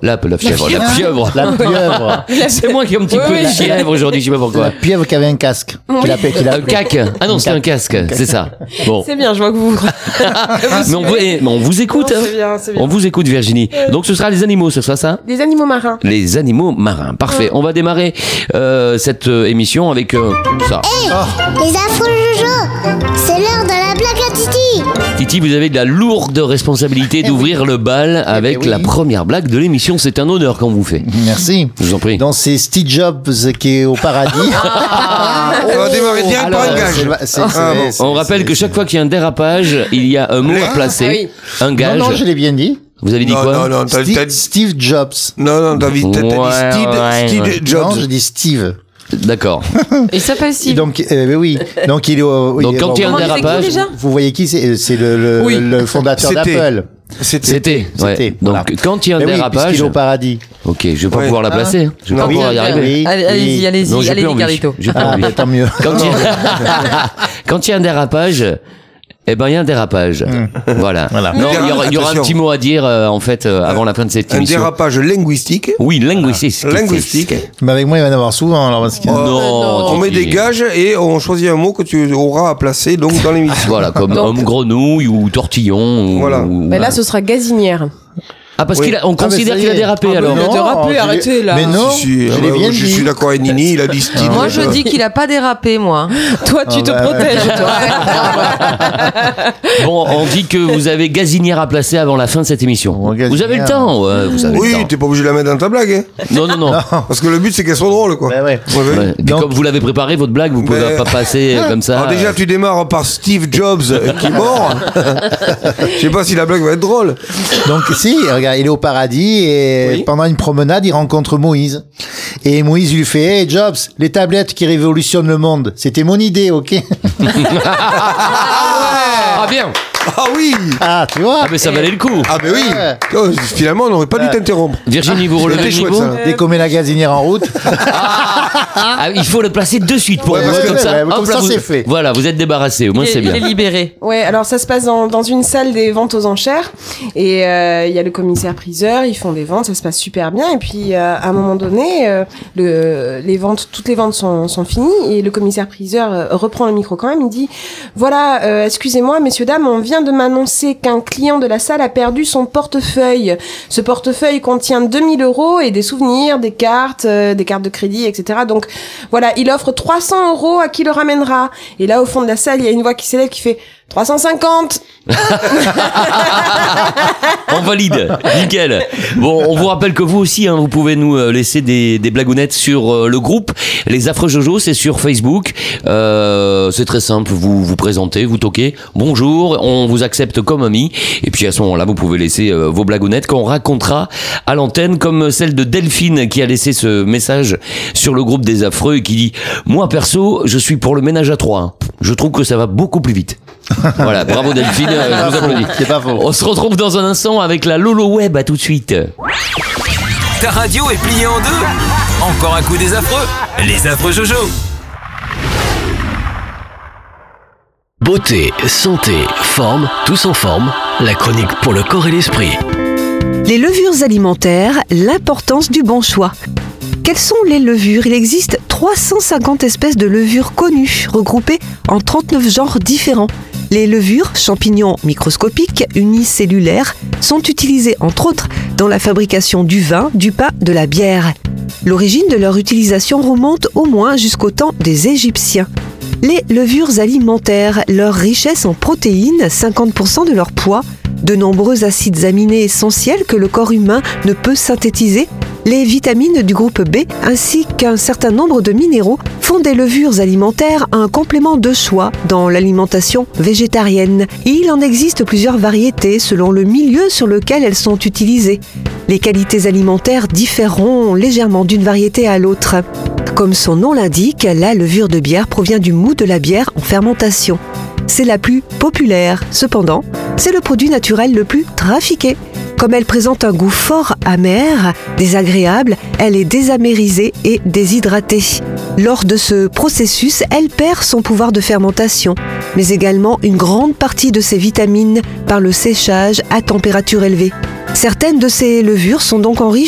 La pieuvre. La pieuvre. C'est moi qui ai un petit peu de fièvre aujourd'hui, je sais pas pourquoi. La pieuvre qui avait un casque. Un cac. Ah non, c'est un casque, c'est ça. Bon. C'est bien, je vois que vous. Mais on vous écoute. Non, c'est bien, c'est bien. On vous écoute, Virginie. Donc ce sera les animaux, ce sera ça? Des animaux marins. Les animaux marins. Parfait. On va démarrer cette émission avec ça. Les affreux Jojo, c'est l'heure de la blague à Titi. Titi, vous avez de la lourde responsabilité d'ouvrir le bal avec la première blague de l'émission. C'est un honneur qu'on vous fait. Merci. Je vous en prie. Donc c'est Steve Jobs qui est au paradis. On va démarrer direct par un gage. On rappelle que chaque fois qu'il y a un dérapage, il y a un mot à placer, un gage. Non, je l'ai bien dit. Vous avez dit quoi? Non, t'as dit Steve Jobs. Non, David, t'as dit Steve Jobs. Non, je dis Steve. D'accord. Il s'appelle Steve. Donc, oui. Donc, il est au. Donc, quand il y a un dérapage. Vous voyez qui c'est? C'est le fondateur d'Apple. C'était. Ouais. Donc, voilà. quand il y a un dérapage. Puisqu'il est au paradis. Ok, je vais pas pouvoir la placer. Je vais pas Non, pouvoir y arriver. Allez-y, Non, j'ai plus envie. Carlito. J'ai pas envie. Tant mieux. Quand il y a un dérapage, eh ben il y a un dérapage. Voilà. Non, il y aura un petit mot à dire en fait avant la fin de cette émission. Un dérapage linguistique. Oui, linguistique. Mais avec moi, il va y en avoir souvent. Alors, parce que... Non, on met des gages et on choisit un mot que tu auras à placer donc dans l'émission. Voilà, comme homme grenouille ou tortillon. Voilà. Mais là, ce sera gazinière. Ah, parce qu'on considère qu'il a dérapé alors. Il a dérapé, arrêtez là. Mais non, je suis d'accord avec Nini, il a dit Steve. Moi, je dis qu'il a pas dérapé, moi. Toi, tu te protèges, toi. Bon, on dit que vous avez gazinière à placer avant la fin de cette émission. Vous avez le temps, ouais, vous avez le Oui, temps. t'es pas obligé de la mettre dans ta blague. Hein. Non. Parce que le but, c'est qu'elle soit drôle, quoi. Ouais. Ouais. Et puis comme vous l'avez préparé, votre blague, vous pouvez pas passer comme ça. Alors déjà, tu démarres par Steve Jobs qui est mort. Je sais pas si la blague va être drôle. Donc, si, regarde, il est au paradis et pendant une promenade, il rencontre Moïse. Et Moïse lui fait: Hey Jobs, les tablettes qui révolutionnent le monde, c'était mon idée, ok? Ah bien. Ah oui. Ah, tu vois? Ah mais ça valait le coup. Ah mais oui. Oh, finalement, on n'aurait pas dû t'interrompre. Virginie, vous relevez le C'était chouette, niveau. ça. Dès qu'on met la gazinière en route. Ah, il faut le placer de suite pour Ouais, vous, parce que- comme ça. ouais, comme Hop, ça, là, c'est fait. Voilà, vous êtes débarrassé. Au moins c'est bien. Il est libéré. Ouais, alors ça se passe dans une salle des ventes aux enchères et il y a le commissaire priseur, ils font des ventes, ça se passe super bien et puis à un moment donné toutes les ventes sont finies et le commissaire priseur reprend le micro quand même, il dit voilà, excusez-moi messieurs dames, on vient de m'annoncer qu'un client de la salle a perdu son portefeuille. Ce portefeuille contient 2000 € et des souvenirs, des cartes de crédit, etc. Donc voilà, il offre 300 € à qui le ramènera. Et là, au fond de la salle, il y a une voix qui s'élève qui fait 350. On valide, nickel. Bon, on vous rappelle que vous aussi, vous pouvez nous laisser des blagounettes sur le groupe Les Affreux Jojo, c'est sur Facebook. C'est très simple, vous vous présentez, vous toquez. Bonjour, on vous accepte comme ami. Et puis à ce moment-là, vous pouvez laisser vos blagounettes qu'on racontera à l'antenne, comme celle de Delphine qui a laissé ce message sur le groupe des Affreux et qui dit: moi perso, je suis pour le ménage à 3. Je trouve que ça va beaucoup plus vite. Voilà, bravo Delphine, je vous applaudis. C'est pas faux. On se retrouve dans un instant avec la Lolo Web, à tout de suite. Ta radio est pliée en deux. Encore un coup des affreux. Les affreux Jojo. Beauté, santé, forme, tous en forme. La chronique pour le corps et l'esprit. Les levures alimentaires, l'importance du bon choix. Quelles sont les levures? Il existe 350 espèces de levures connues, regroupées en 39 genres différents. Les levures, champignons microscopiques, unicellulaires, sont utilisées entre autres dans la fabrication du vin, du pain, de la bière. L'origine de leur utilisation remonte au moins jusqu'au temps des Égyptiens. Les levures alimentaires, leur richesse en protéines, 50% de leur poids, de nombreux acides aminés essentiels que le corps humain ne peut synthétiser, les vitamines du groupe B ainsi qu'un certain nombre de minéraux font des levures alimentaires un complément de choix dans l'alimentation végétarienne. Il en existe plusieurs variétés selon le milieu sur lequel elles sont utilisées. Les qualités alimentaires différeront légèrement d'une variété à l'autre. Comme son nom l'indique, la levure de bière provient du moût de la bière en fermentation. C'est la plus populaire. Cependant, c'est le produit naturel le plus trafiqué. Comme elle présente un goût fort amer, désagréable, elle est désamérisée et déshydratée. Lors de ce processus, elle perd son pouvoir de fermentation, mais également une grande partie de ses vitamines par le séchage à température élevée. Certaines de ces levures sont donc enrichies